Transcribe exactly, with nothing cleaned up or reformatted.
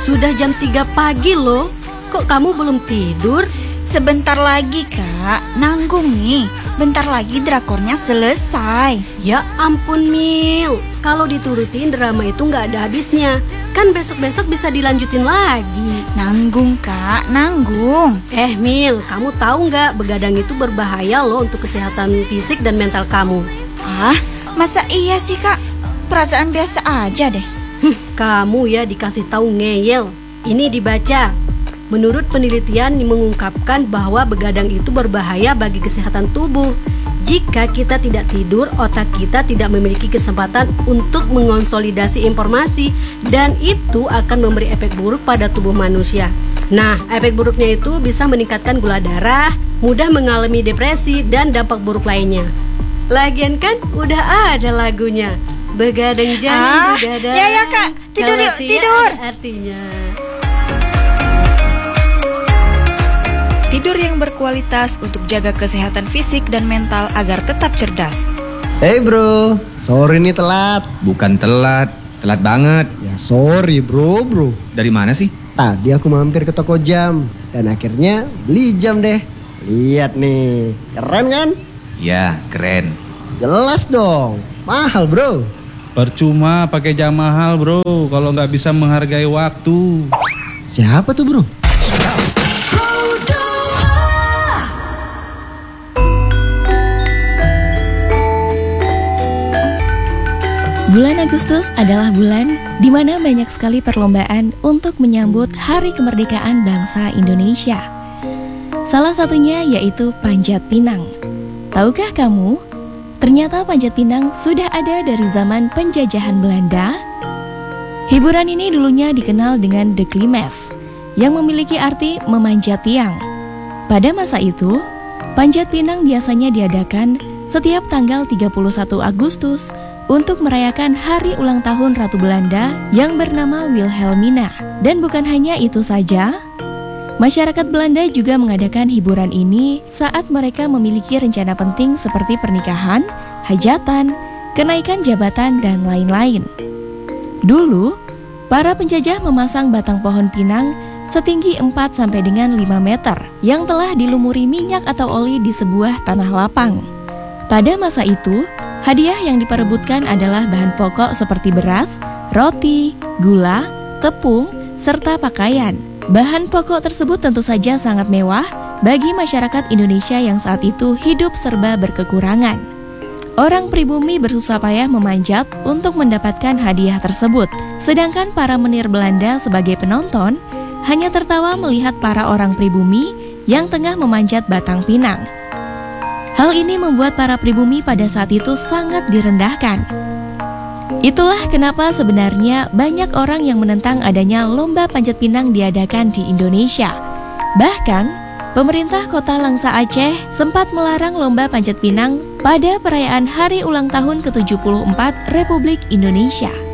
Sudah jam tiga pagi loh. Kok kamu belum tidur? Sebentar lagi kak, nanggung nih. Bentar lagi drakornya selesai. Ya ampun Mil, kalau diturutin drama itu nggak ada habisnya. Kan besok-besok bisa dilanjutin lagi. Nanggung kak, nanggung. Eh Mil, kamu tahu nggak begadang itu berbahaya loh untuk kesehatan fisik dan mental kamu. Ah, masa iya sih kak? Perasaan biasa aja deh. Hm, kamu ya dikasih tahu ngeyel. Ini dibaca. Menurut penelitian mengungkapkan bahwa begadang itu berbahaya bagi kesehatan tubuh. Jika kita tidak tidur, otak kita tidak memiliki kesempatan untuk mengonsolidasi informasi dan itu akan memberi efek buruk pada tubuh manusia. Nah, efek buruknya itu bisa meningkatkan gula darah, mudah mengalami depresi dan dampak buruk lainnya. Lagian kan udah ada lagunya. Begadang jangan ah, begadang. Ya ya kak, tidur yuk, tidur. Artinya tidur yang berkualitas untuk jaga kesehatan fisik dan mental agar tetap cerdas. Hey bro, sorry nih telat. Bukan telat, telat banget. Ya sorry bro, bro. Dari mana sih? Tadi aku mampir ke toko jam dan akhirnya beli jam deh. Lihat nih, keren kan? Ya, keren. Jelas dong, mahal bro. Percuma pakai jam mahal bro, kalau nggak bisa menghargai waktu. Siapa tuh bro? Bulan Agustus adalah bulan di mana banyak sekali perlombaan untuk menyambut Hari Kemerdekaan Bangsa Indonesia. Salah satunya yaitu Panjat Pinang. Tahukah kamu, ternyata Panjat Pinang sudah ada dari zaman penjajahan Belanda? Hiburan ini dulunya dikenal dengan De Klimes, yang memiliki arti memanjat tiang. Pada masa itu, Panjat Pinang biasanya diadakan setiap tanggal tiga puluh satu Agustus untuk merayakan hari ulang tahun Ratu Belanda yang bernama Wilhelmina. Dan bukan hanya itu saja, masyarakat Belanda juga mengadakan hiburan ini saat mereka memiliki rencana penting seperti pernikahan, hajatan, kenaikan jabatan, dan lain-lain. Dulu, para penjajah memasang batang pohon pinang setinggi empat sampai dengan lima meter yang telah dilumuri minyak atau oli di sebuah tanah lapang. Pada masa itu, hadiah yang diperebutkan adalah bahan pokok seperti beras, roti, gula, tepung, serta pakaian. Bahan pokok tersebut tentu saja sangat mewah bagi masyarakat Indonesia yang saat itu hidup serba berkekurangan. Orang pribumi bersusah payah memanjat untuk mendapatkan hadiah tersebut, sedangkan para menir Belanda sebagai penonton hanya tertawa melihat para orang pribumi yang tengah memanjat batang pinang. Hal ini membuat para pribumi pada saat itu sangat direndahkan. Itulah kenapa sebenarnya banyak orang yang menentang adanya lomba panjat pinang diadakan di Indonesia. Bahkan, pemerintah kota Langsa Aceh sempat melarang lomba panjat pinang pada perayaan hari ulang tahun ke tujuh puluh empat Republik Indonesia.